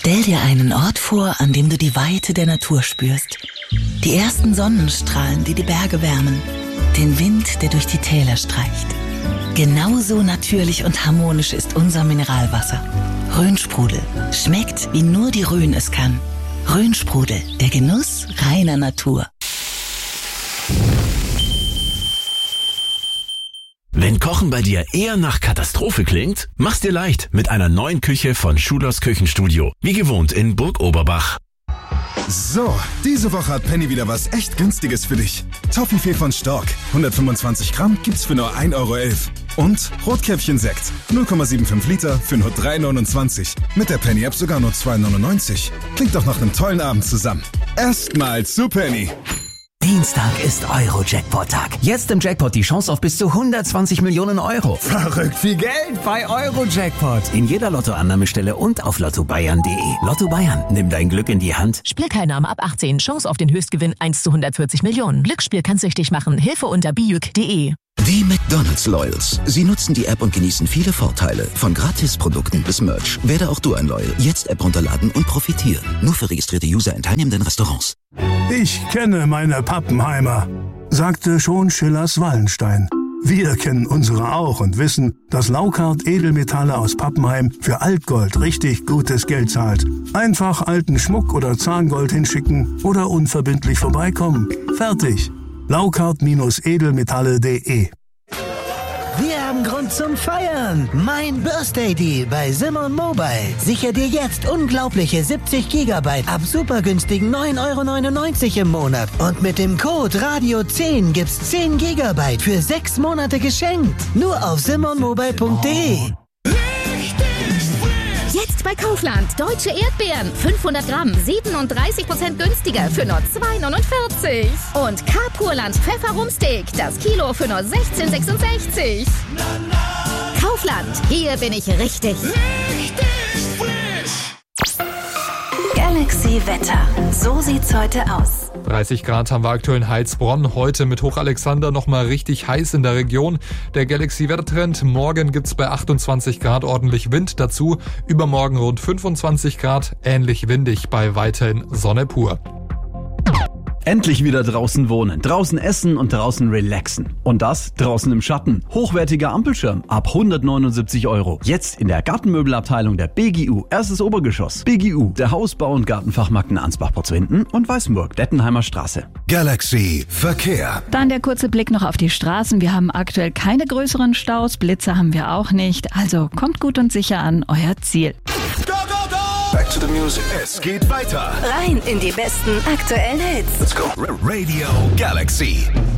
Stell dir einen Ort vor, an dem du die Weite der Natur spürst. Die ersten Sonnenstrahlen, die die Berge wärmen. Den Wind, der durch die Täler streicht. Genauso natürlich und harmonisch ist unser Mineralwasser. Rhönsprudel. Schmeckt, wie nur die Rhön es kann. Rhönsprudel. Der Genuss reiner Natur. Wenn Kochen bei dir eher nach Katastrophe klingt, mach's dir leicht mit einer neuen Küche von Schulers Küchenstudio. Wie gewohnt in Burg Oberbach. So, diese Woche hat Penny wieder was echt Günstiges für dich. Toffifee von Stork, 125 Gramm gibt's für nur 1,11 €. Und Rotkäppchen-Sekt, 0,75 Liter für nur 3,29 €. Mit der Penny-App sogar nur 2,99 €. Klingt doch nach einem tollen Abend zusammen. Erstmal zu Penny. Dienstag ist Euro-Jackpot-Tag. Jetzt im Jackpot die Chance auf bis zu 120 Millionen €. Verrückt viel Geld Bei Euro-Jackpot. In jeder Lottoannahmestelle und auf lottobayern.de. Lotto Bayern, nimm dein Glück in die Hand. Spielteilnahme ab 18. Chance auf den Höchstgewinn 1 zu 140 Millionen. Glücksspiel kann süchtig machen. Hilfe unter biuk.de. Die McDonald's Loyals. Sie nutzen die App und genießen viele Vorteile. Von Gratisprodukten bis Merch. Werde auch du ein Loyal. Jetzt App runterladen und profitieren. Nur für registrierte User in teilnehmenden Restaurants. Ich kenne meine Pappenheimer, sagte schon Schillers Wallenstein. Wir kennen unsere auch und wissen, dass Laukart Edelmetalle aus Pappenheim für Altgold richtig gutes Geld zahlt. Einfach alten Schmuck oder Zahngold hinschicken oder unverbindlich vorbeikommen. Fertig. Laukart-edelmetalle.de. Wir haben Grund zum Feiern. Mein Birthday Deal bei Simon Mobile. Sichere dir jetzt unglaubliche 70 GB ab supergünstigen 9,99 € im Monat. Und mit dem Code RADIO10 gibt's 10 GB für 6 Monate geschenkt. Nur auf simonmobile.de. Jetzt bei Kaufland. Deutsche Erdbeeren. 500 Gramm. 37% günstiger für nur 2,49 €. Und Carpurland Pfefferrumsteak. Das Kilo für nur 16,66 €. Kaufland. Hier bin ich richtig. Galaxy Wetter. So sieht's heute aus. 30 Grad haben wir aktuell in Heilsbronn. Heute mit Hoch Alexander nochmal richtig heiß in der Region. Der Galaxy-Wettertrend. Morgen gibt's bei 28 Grad ordentlich Wind dazu. Übermorgen rund 25 Grad. Ähnlich windig bei weiterhin Sonne pur. Endlich wieder draußen wohnen, draußen essen und draußen relaxen. Und das draußen im Schatten. Hochwertiger Ampelschirm ab 179 €. Jetzt in der Gartenmöbelabteilung der BGU, erstes Obergeschoss. BGU, der Hausbau- und Gartenfachmarkt in Ansbach-Potzwinden und Weißenburg, Dettenheimer Straße. Galaxy Verkehr. Dann der kurze Blick noch auf die Straßen. Wir haben aktuell keine größeren Staus, Blitze haben wir auch nicht. Also kommt gut und sicher an euer Ziel. Back to the music. Es geht weiter. Rein in die besten aktuellen Hits. Let's go. Radio Galaxy.